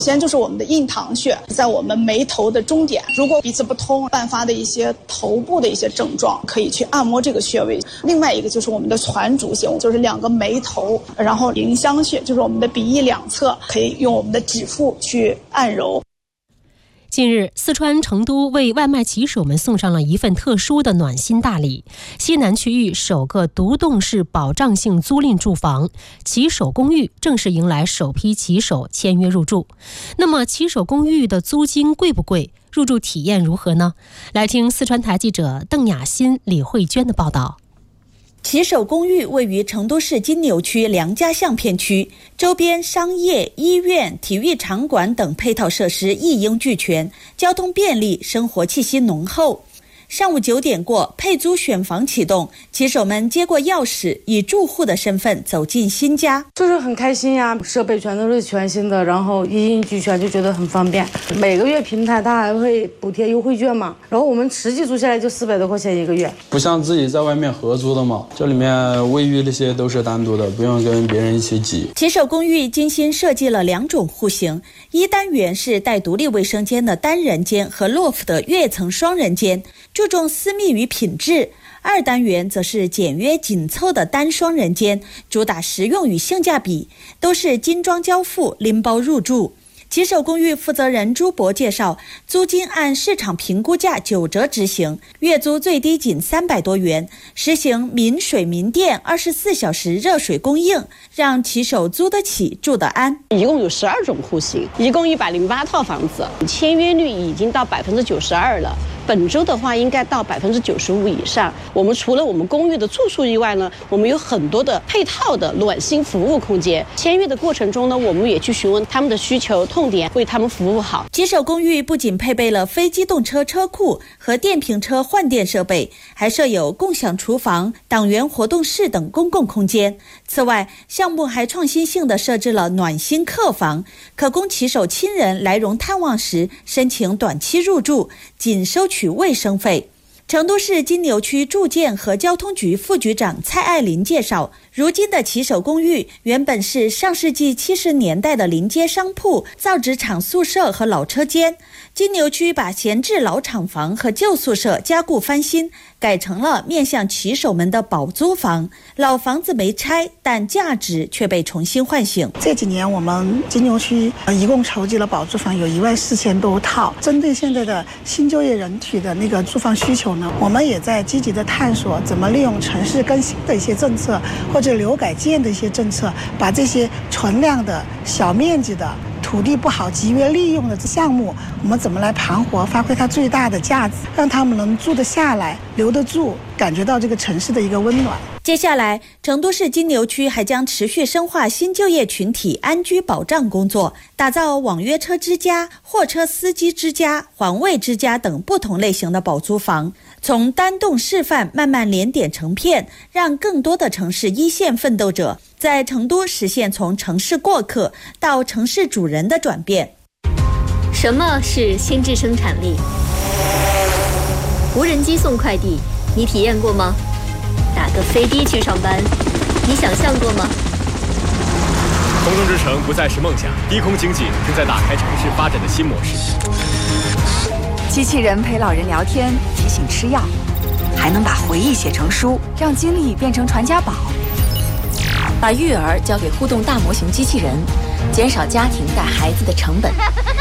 先就是我们的印堂穴，在我们眉头的中点，如果彼此不通伴发的一些头部的一些症状，可以去按摩这个穴位。另外一个就是我们的攒竹穴，就是2个眉头，然后迎香穴就是我们的鼻翼两侧，可以用我们的指腹去按揉。 近日，四川成都为外卖骑手们送上了一份特殊的暖心大礼——西南区域首个独栋式保障性租赁住房骑手公寓正式迎来首批骑手签约入住。那么，骑手公寓的租金贵不贵？入住体验如何呢？来听四川台记者邓雅欣、李慧娟的报道。 骑手公寓位于成都市金牛区梁家巷片区，周边商业、医院、体育场馆等配套设施一应俱全，交通便利，生活气息浓厚。上午9点过，配租选房启动，骑手们接过钥匙，以住户的身份走进新家， 就是很开心呀，设备全都是全新的，然后一应俱全，就觉得很方便。每个月平台它还会补贴优惠券嘛，然后我们实际租下来就400多块钱一个月， 不像自己在外面合租的嘛，这里面卫浴这些都是单独的，不用跟别人一起挤。 骑手公寓精心设计了2种户型，一单元是带独立卫生间的单人间和 loft 的跃层双人间，注重私密与品质。2单元则是简约紧凑的单双人间，主打实用与性价比，都是精装交付，拎包入住。骑手公寓负责人朱博介绍，租金按市场评估价9折执行，月租最低仅300多元，实行民水民电24小时热水供应，让骑手租得起住得安。 一共有12种户型，一共108套房子，签约率已经到92%了。本周的话应该到95%以上。我们除了我们公寓的住宿以外呢，我们有很多的配套的暖心服务空间。签约的过程中呢，我们也去询问他们的需求痛点，为他们服务好。 骑手公寓不仅配备了非机动车车库和电瓶车换电设备，还设有共享厨房、党员活动室等公共空间。此外，项目还创新性地设置了暖心客房，可供骑手亲人来蓉探望时申请短期入住，仅收取卫生费。成都市金牛区住建和交通局副局长蔡爱林介绍，如今的骑手公寓原本是上世纪70年代的临街商铺、造纸厂宿舍和老车间，金牛区把闲置老厂房和旧宿舍加固翻新，改成了面向骑手们的保租房。老房子没拆，但价值却被重新唤醒。 这几年我们金牛区一共筹集了保租房有14000多套，针对现在的新就业人群的那个住房需求呢，我们也在积极的探索怎么利用城市更新的一些政策或者留改建的一些政策，把这些存量的小面积的土地不好集约利用的项目，我们怎么来盘活，发挥它最大的价值，让他们能住得下来，留得住，感觉到这个城市的一个温暖。 接下来，成都市金牛区还将持续深化新就业群体安居保障工作，打造网约车之家、货车司机之家、环卫之家等不同类型的保租房，从单栋示范慢慢连点成片，让更多的城市一线奋斗者在成都实现从城市过客到城市主人的转变。 什么是心智生产力？无人机送快递，你体验过吗？打个飞的去上班，你想象过吗？ 空中之城不再是梦想，低空经济正在打开城市发展的新模式。 机器人陪老人聊天，提醒吃药，还能把回忆写成书，让经历变成传家宝。把育儿交给互动大模型机器人，减少家庭带孩子的成本。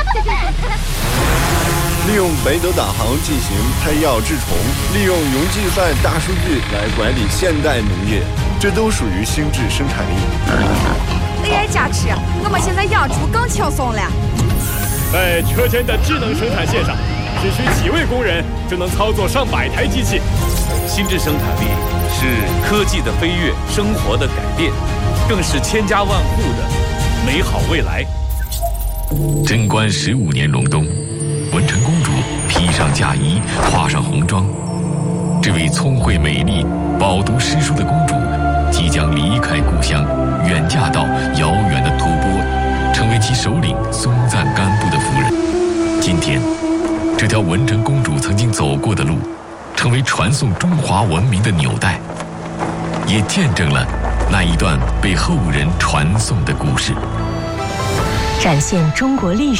利用北斗导航进行胎药治虫，利用云计算大数据来管理现代农业，这都属于心智生产力。 AI 加持，我们现在养猪更轻松了。 在车间的智能生产线上，只需几位工人就能操作上百台机器。 心智生产力是科技的飞跃，生活的改变，更是千家万户的美好未来。 贞观15年隆冬，文成公主披上嫁衣，化上红妆。这位聪慧美丽、饱读诗书的公主，即将离开故乡，远嫁到遥远的吐蕃，成为其首领松赞干布的夫人。今天，这条文成公主曾经走过的路，成为传颂中华文明的纽带，也见证了那一段被后人传颂的故事。 展现中国历史。